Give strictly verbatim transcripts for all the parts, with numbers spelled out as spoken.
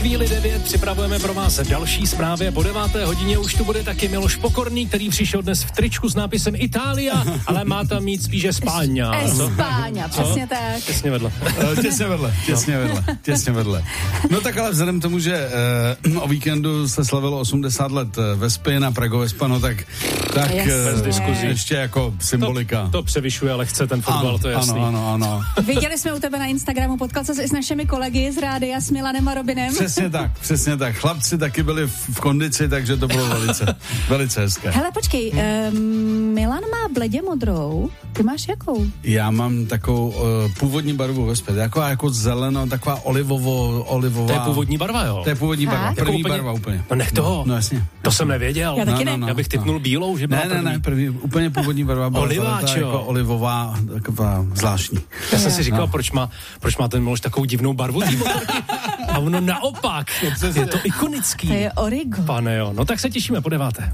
chvíli devět připravujeme pro vás další zprávy. Po deváté hodině už tu bude taky Miloš Pokorný, který přišel dnes v tričku s nápisem Itália, ale má tam mít spíše Spáňa. Spáňa, přesně tak. Těsně vedle. Těsně vedle, těsně vedle, těsně vedle. No tak ale vzhledem tomu, že uh, o víkendu se slavilo osmdesát let Vespy na Prago Vespa, no tak, tak bez uh, diskuzí. Ještě jako symbolika. To, to převyšuje lehce ten fotbal, ano, to je jasný. Ano, ano, ano. Viděli jsme u tebe na Instagramu, potkal se i s našimi kolegy z rádia, s Milanem a Robinem. Přesně tak, přesně tak. Chlapci taky byli v, v kondici, takže to bylo velice, velice hezké. Hele, počkej, um, Milan má bledě modrou, ty máš jakou? Já mám takovou uh, původní barvu Vespy, taková jako zeleno, taková olivovo, olivová. To je původní barva, jo? To je původní barva, Fakt? první Jako úplně, barva úplně. No nech toho. No, no jasně. To jsem nevěděl. Já taky no, ne. no, no, Já bych typnul no. bílou, že byla Ne, ne, první. ne, první, úplně původní barva byla Oliváč, ta, jo. jako olivová, taková zvláštní. Já jsem si říkal, No. proč má, proč má ten Miloš takovou divnou barvu té motorky. A ono naopak. Je to ikonický. To je origo. Pane jo, no tak se těšíme po deváté.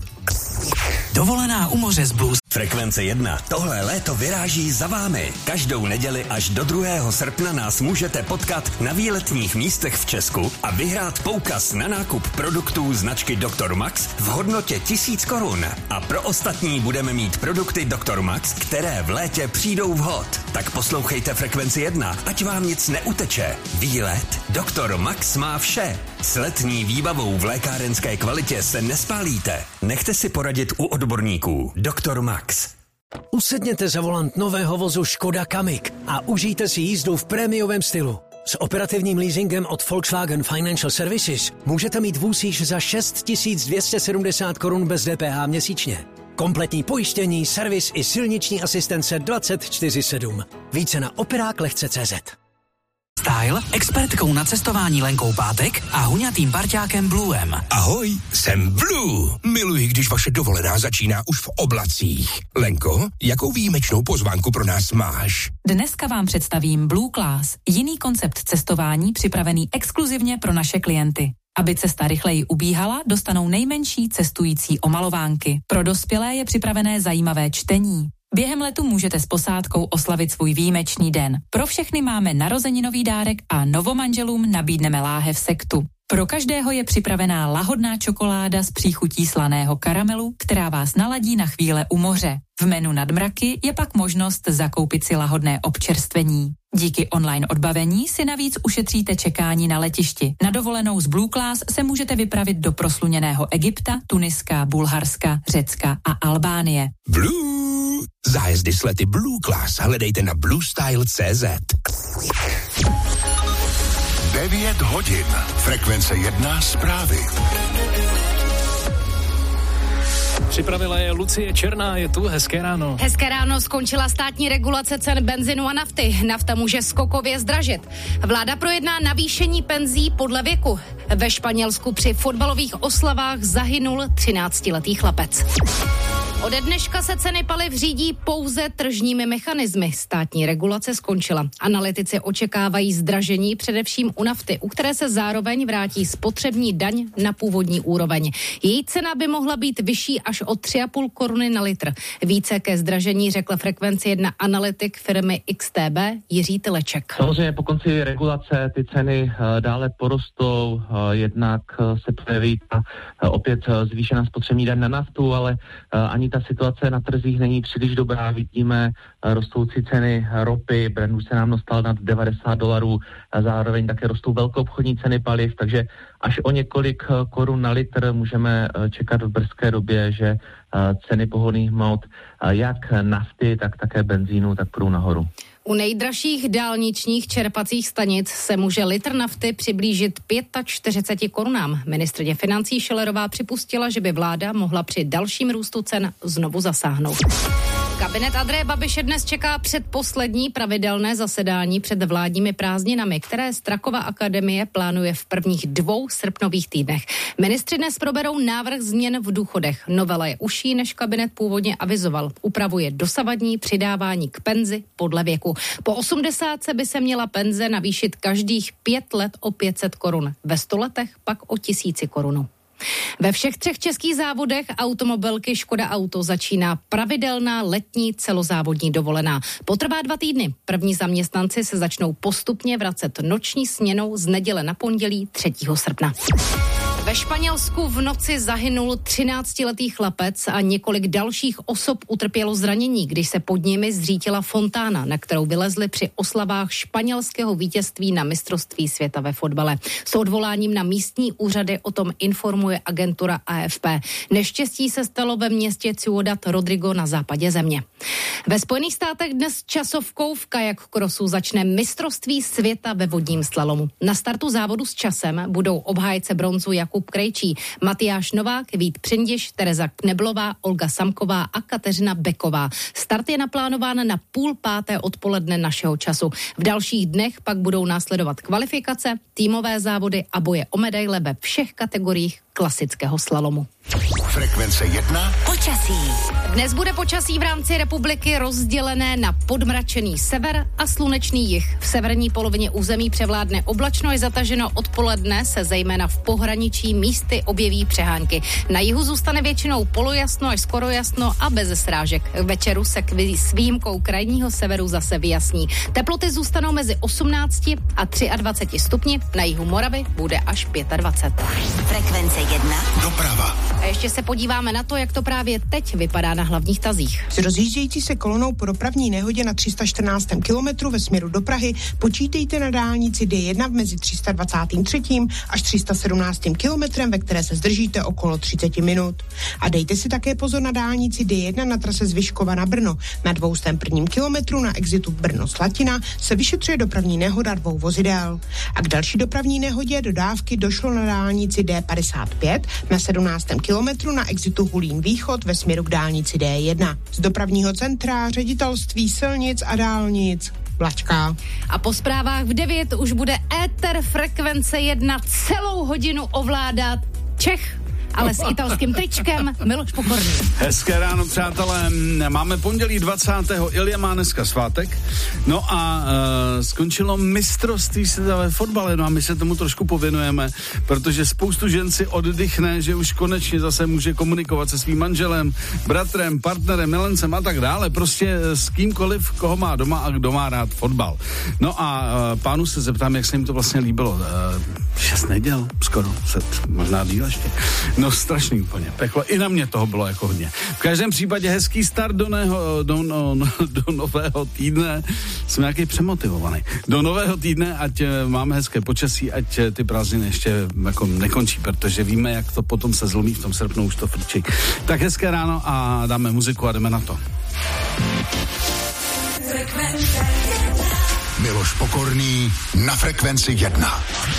Dovolená u moře s Blues. Frekvence jedna. Tohle léto vyráží za vámi. Každou neděli až do druhého srpna nás můžete potkat na výletních místech v Česku a vyhrát poukaz na nákup produktů značky doktor Max v hodnotě tisíc korun. A pro ostatní budeme mít produkty doktor Max, které v létě přijdou vhod. Tak poslouchejte Frekvenci jedna, ať vám nic neuteče. Výlet doktor Max má vše. S letní výbavou v lékárenské kvalitě se nespálíte. Nechte si poradit u odborníků. doktor Max. Usedněte za volant nového vozu Škoda Kamiq a užijte si jízdu v prémiovém stylu. S operativním leasingem od Volkswagen Financial Services můžete mít vůz již za šest tisíc dvě stě sedmdesát korun bez D P H měsíčně. Kompletní pojištění, servis i silniční asistence dvacet čtyři sedm. Více na operák lehce tečka cé zet. Style, expertkou na cestování Lenkou Pátek a huňatým parťákem Bluem. Ahoj, jsem Blue. Miluji, když vaše dovolená začíná už v oblacích. Lenko, jakou výjimečnou pozvánku pro nás máš? Dneska vám představím Blue Class, jiný koncept cestování připravený exkluzivně pro naše klienty. Aby cesta rychleji ubíhala, dostanou nejmenší cestující omalovánky. Pro dospělé je připravené zajímavé čtení. Během letu můžete s posádkou oslavit svůj výjimečný den. Pro všechny máme narozeninový dárek a novomanželům nabídneme láhev sektu. Pro každého je připravená lahodná čokoláda s příchutí slaného karamelu, která vás naladí na chvíle u moře. V menu Nadmraky je pak možnost zakoupit si lahodné občerstvení. Díky online odbavení si navíc ušetříte čekání na letišti. Na dovolenou z Blue Class se můžete vypravit do prosluněného Egypta, Tuniska, Bulharska, Řecka a Albánie. Blue. Zájezdy s lety Blue Class hledejte na blue style tečka cé zet. devět hodin. Frekvence jedna zprávy. Připravila je Lucie Černá, je tu, hezké ráno. Hezké ráno, skončila státní regulace cen benzinu a nafty. Nafta může skokově zdražit. Vláda projedná navýšení penzí podle věku. Ve Španělsku při fotbalových oslavách zahynul třináctiletý chlapec. Ode dneška se ceny paliv řídí pouze tržními mechanismy. Státní regulace skončila. Analytici očekávají zdražení především u nafty, u které se zároveň vrátí spotřební daň na původní úroveň. Její cena by mohla být vyšší až o tři a půl koruny na litr. Více ke zdražení řekla Frekvenci jedna analytik firmy X T B Jiří Tyleček. Samozřejmě po konci regulace ty ceny dále porostou, jednak se projeví ta opět zvýšená spotřební daň na naftu, ale ani ta situace na trzích není příliš dobrá. Vidíme rostoucí ceny ropy, Brent už se nám dostal nad devadesát dolarů, a zároveň také rostou velkoobchodní ceny paliv, takže až o několik korun na litr můžeme čekat v brzké době, že ceny pohonných hmot jak nafty, tak také benzínu, tak půjdou nahoru. U nejdražších dálničních čerpacích stanic se může litr nafty přiblížit čtyřicet pět korunám. Ministryně financí Schillerová připustila, že by vláda mohla při dalším růstu cen znovu zasáhnout. Kabinet Andreje Babiše dnes čeká předposlední pravidelné zasedání před vládními prázdninami, které Strakova akademie plánuje v prvních dvou srpnových týdnech. Ministři dnes proberou návrh změn v důchodech. Novela je užší, než kabinet původně avizoval. Upravuje dosavadní přidávání k penzi podle věku. Po osmdesátce by se měla penze navýšit každých pět let o pět set korun. Ve sto letech pak o tisíci korun. Ve všech třech českých závodech automobilky Škoda Auto začíná pravidelná letní celozávodní dovolená. Potrvá dva týdny. První zaměstnanci se začnou postupně vracet noční směnou z neděle na pondělí třetího srpna. Ve Španělsku v noci zahynul třináctiletý chlapec a několik dalších osob utrpělo zranění, když se pod nimi zřítila fontána, na kterou vylezli při oslavách španělského vítězství na mistrovství světa ve fotbale. S odvoláním na místní úřady o tom informuje agentura A F P. Neštěstí se stalo ve městě Ciudad Rodrigo na západě země. Ve Spojených státech dnes časovkou v kajak krosu začne mistrovství světa ve vodním slalomu. Na startu závodu s časem budou obhájce bronzu Jakub Krejčí, Matyáš Novák, Vít Přindiš, Tereza Kneblová, Olga Samková a Kateřina Beková. Start je naplánován na půl páté odpoledne našeho času. V dalších dnech pak budou následovat kvalifikace, týmové závody a boje o medaile ve všech kategoriích klasického slalomu. Frekvence jedna. Počasí. Dnes bude počasí v rámci republiky rozdělené na podmračený sever a slunečný jih. V severní polovině území převládne oblačno, je zataženo odpoledne, se zejména v pohraničí místy objeví přehánky. Na jihu zůstane většinou polojasno až skoro jasno a bez srážek. K večeru se s výjimkou krajního severu zase vyjasní. Teploty zůstanou mezi osmnácti a dvaceti třemi stupni, na jihu Moravy bude až dvacet pět. Frekvence jedna. Doprava. A ještě se podíváme na to, jak to právě teď vypadá na hlavních tazích. S rozjíždějící se kolonou po dopravní nehodě na tři sta čtrnáctém kilometru ve směru do Prahy počítejte na dálnici D jedna mezi tři sta dvacátým třetím až tři sta sedmnáctým kilometrem, ve které se zdržíte okolo třicet minut. A dejte si také pozor na dálnici D jedna na trase z Vyškova na Brno. Na dvoustém prvním kilometru na exitu Brno-Slatina se vyšetřuje dopravní nehoda dvou vozidel. A k další dopravní nehodě dodávky došlo na dálnici D padesát pět na sedmnáctém kilometru na exitu Hulín Východ ve směru k dálnici D jedna. Z dopravního centra Ředitelství silnic a dálnic Vlačka. A po zprávách v devět už bude éter Frekvence jedna celou hodinu ovládat Čech, ale s italským tričkem, Miloš Pokorný. Hezké ráno, přátelé. Máme pondělí dvacátého Ilja má dneska svátek. No a uh, skončilo mistrovství světa ve fotbale. No a my se tomu trošku pověnujeme, protože spoustu žen si oddychne, že už konečně zase může komunikovat se svým manželem, bratrem, partnerem, milencem a tak dále. Prostě s kýmkoliv, koho má doma a kdo má rád fotbal. No a uh, pánu se zeptám, jak se jim to vlastně líbilo. Uh, šest neděl, skoro, set, možná díl ještě. No strašný úplně, peklo. I na mě toho bylo jako hodně. V každém případě hezký start do, neho, do, no, do nového týdne. Jsem nějaký přemotivovaný. Do nového týdne, ať máme hezké počasí, ať ty prázdniny ještě jako nekončí, protože víme, jak to potom se zlomí v tom srpnu, už to frčí. Tak hezké ráno a dáme muziku a jdeme na to. Miloš Pokorný na Frekvenci jedna.